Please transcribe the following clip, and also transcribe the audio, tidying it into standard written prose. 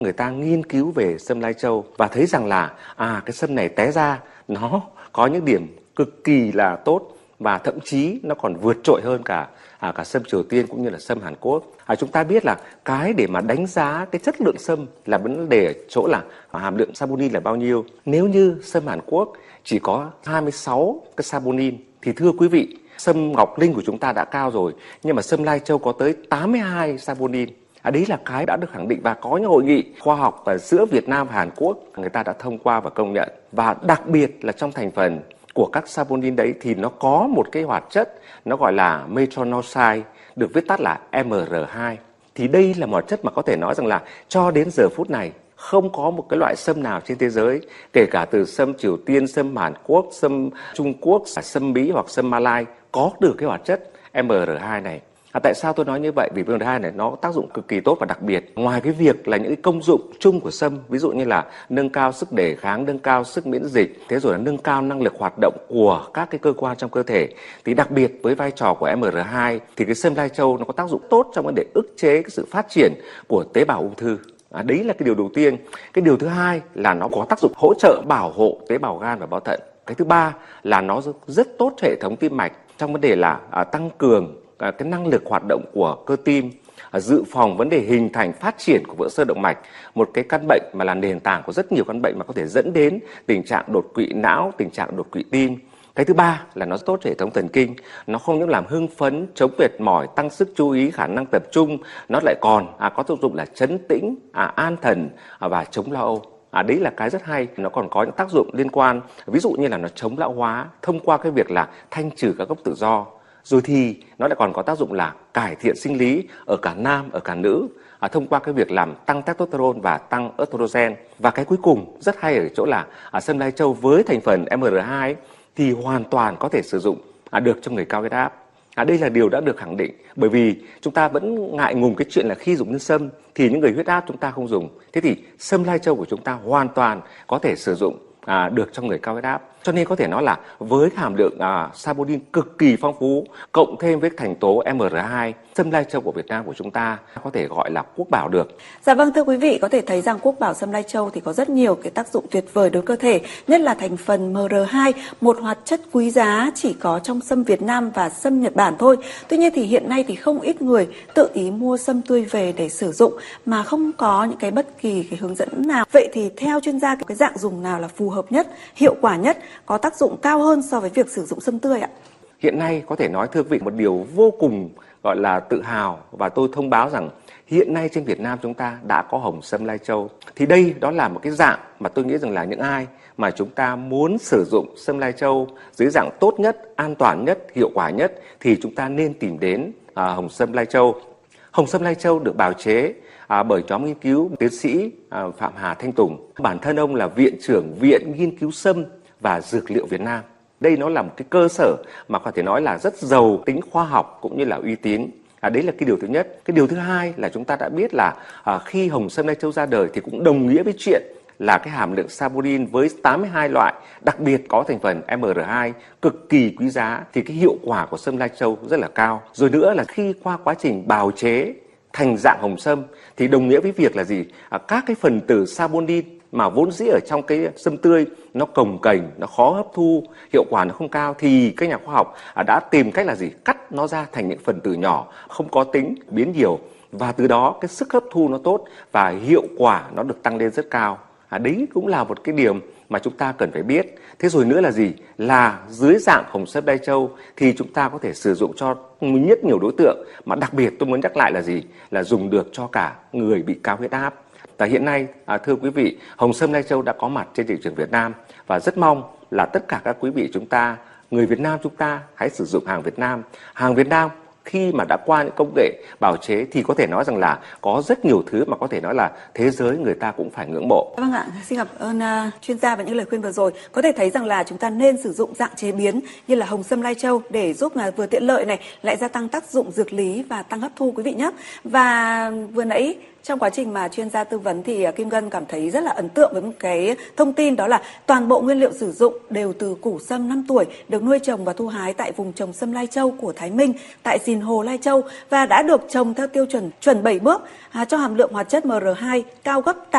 Người ta nghiên cứu về sâm lai châu và thấy rằng là cái sâm này té ra nó có những điểm cực kỳ là tốt và thậm chí nó còn vượt trội hơn cả sâm Triều Tiên cũng như là sâm Hàn Quốc. Chúng ta biết là cái để mà đánh giá cái chất lượng sâm là vấn đề ở chỗ là hàm lượng saponin là bao nhiêu. Nếu như sâm Hàn Quốc chỉ có 26 cái saponin thì thưa quý vị, sâm Ngọc Linh của chúng ta đã cao rồi, nhưng mà sâm Lai Châu có tới 82 saponin. Đấy là cái đã được khẳng định và có những hội nghị khoa học giữa Việt Nam và Hàn Quốc người ta đã thông qua và công nhận. Và đặc biệt là trong thành phần của các saponin đấy thì nó có một cái hoạt chất nó gọi là metronidazole, được viết tắt là MR2. Thì đây là một hoạt chất mà có thể nói rằng là cho đến giờ phút này không có một cái loại sâm nào trên thế giới, kể cả từ sâm Triều Tiên, sâm Hàn Quốc, sâm Trung Quốc, sâm Mỹ hoặc sâm Malai có được cái hoạt chất MR2 này. Tại sao tôi nói như vậy? Vì MR2 này nó có tác dụng cực kỳ tốt và đặc biệt. Ngoài cái việc là những cái công dụng chung của sâm, ví dụ như là nâng cao sức đề kháng, nâng cao sức miễn dịch, thế rồi là nâng cao năng lực hoạt động của các cái cơ quan trong cơ thể, thì đặc biệt với vai trò của MR2 thì cái sâm Lai Châu nó có tác dụng tốt trong vấn đề ức chế cái sự phát triển của tế bào ung thư. Đấy là cái điều đầu tiên. Cái điều thứ hai là nó có tác dụng hỗ trợ bảo hộ tế bào gan và bao thận. Cái thứ ba là nó rất tốt cho hệ thống tim mạch trong vấn đề là tăng cường cái năng lực hoạt động của cơ tim, dự phòng vấn đề hình thành phát triển của vữa sơ động mạch, một cái căn bệnh mà là nền tảng của rất nhiều căn bệnh mà có thể dẫn đến tình trạng đột quỵ não, tình trạng đột quỵ tim. Cái thứ ba là nó tốt cho hệ thống thần kinh, nó không những làm hưng phấn, chống mệt mỏi, tăng sức chú ý, khả năng tập trung, nó lại còn có tác dụng là trấn tĩnh, an thần và chống lo âu. Đấy là cái rất hay. Nó còn có những tác dụng liên quan, ví dụ như là nó chống lão hóa thông qua cái việc là thanh trừ các gốc tự do. Rồi thì nó lại còn có tác dụng là cải thiện sinh lý ở cả nam, ở cả nữ, thông qua cái việc làm tăng testosterone và tăng estrogen. Và cái cuối cùng rất hay ở chỗ là sâm Lai Châu với thành phần MR2 thì hoàn toàn có thể sử dụng được cho người cao huyết áp. Đây là điều đã được khẳng định, bởi vì chúng ta vẫn ngại ngùng cái chuyện là khi dùng nhân sâm thì những người huyết áp chúng ta không dùng. Thế thì sâm Lai Châu của chúng ta hoàn toàn có thể sử dụng được cho người cao huyết áp. Cho nên có thể nói là với hàm lượng saponin cực kỳ phong phú, cộng thêm với thành tố MR2, sâm Lai Châu của Việt Nam của chúng ta có thể gọi là quốc bảo được. Dạ vâng, thưa quý vị, có thể thấy rằng quốc bảo sâm Lai Châu thì có rất nhiều cái tác dụng tuyệt vời đối với cơ thể, nhất là thành phần MR2, một hoạt chất quý giá chỉ có trong sâm Việt Nam và sâm Nhật Bản thôi. Tuy nhiên thì hiện nay thì không ít người tự ý mua sâm tươi về để sử dụng mà không có những cái bất kỳ cái hướng dẫn nào. Vậy thì theo chuyên gia, cái dạng dùng nào là phù hợp nhất, hiệu quả nhất, có tác dụng cao hơn so với việc sử dụng sâm tươi ạ? Hiện nay có thể nói thưa quý vị một điều vô cùng gọi là tự hào, và tôi thông báo rằng hiện nay trên Việt Nam chúng ta đã có hồng sâm Lai Châu. Thì đây đó là một cái dạng mà tôi nghĩ rằng là những ai mà chúng ta muốn sử dụng sâm Lai Châu dưới dạng tốt nhất, an toàn nhất, hiệu quả nhất thì chúng ta nên tìm đến hồng sâm Lai Châu. Hồng sâm Lai Châu được bào chế bởi nhóm nghiên cứu tiến sĩ Phạm Hà Thanh Tùng. Bản thân ông là Viện trưởng Viện Nghiên cứu Sâm và Dược liệu Việt Nam. Đây nó là một cái cơ sở mà có thể nói là rất giàu tính khoa học cũng như là uy tín. Đấy là cái điều thứ nhất. Cái điều thứ hai là chúng ta đã biết là khi hồng sâm Lai Châu ra đời thì cũng đồng nghĩa với chuyện là cái hàm lượng saponin với 82 loại, đặc biệt có thành phần MR2 cực kỳ quý giá, thì cái hiệu quả của sâm Lai Châu rất là cao. Rồi nữa là khi qua quá trình bào chế thành dạng hồng sâm thì đồng nghĩa với việc là gì? Các cái phần tử saponin mà vốn dĩ ở trong cái sâm tươi nó cồng kềnh, nó khó hấp thu, hiệu quả nó không cao, thì các nhà khoa học đã tìm cách là gì? Cắt nó ra thành những phần tử nhỏ, không có tính biến nhiều, và từ đó cái sức hấp thu nó tốt và hiệu quả nó được tăng lên rất cao. Đấy cũng là một cái điểm mà chúng ta cần phải biết. Thế rồi nữa là gì? Là dưới dạng hồng sâm Lai Châu thì chúng ta có thể sử dụng cho rất nhiều đối tượng, mà đặc biệt tôi muốn nhắc lại là gì? Là dùng được cho cả người bị cao huyết áp. Và hiện nay, thưa quý vị, hồng sâm Lai Châu đã có mặt trên thị trường Việt Nam, và rất mong là tất cả các quý vị chúng ta, người Việt Nam chúng ta hãy sử dụng hàng Việt Nam. Hàng Việt Nam khi mà đã qua những công nghệ bào chế thì có thể nói rằng là có rất nhiều thứ mà có thể nói là thế giới người ta cũng phải ngưỡng mộ. Vâng ạ, xin cảm ơn chuyên gia và những lời khuyên vừa rồi. Có thể thấy rằng là chúng ta nên sử dụng dạng chế biến như là hồng sâm Lai Châu để giúp là vừa tiện lợi này, lại gia tăng tác dụng dược lý và tăng hấp thu quý vị nhé. Và vừa nãy trong quá trình mà chuyên gia tư vấn thì Kim Ngân cảm thấy rất là ấn tượng với một cái thông tin, đó là toàn bộ nguyên liệu sử dụng đều từ củ sâm 5 tuổi được nuôi trồng và thu hái tại vùng trồng sâm Lai Châu của Thái Minh tại Sìn Hồ, Lai Châu, và đã được trồng theo tiêu chuẩn 7 bước cho hàm lượng hoạt chất MR2 cao gấp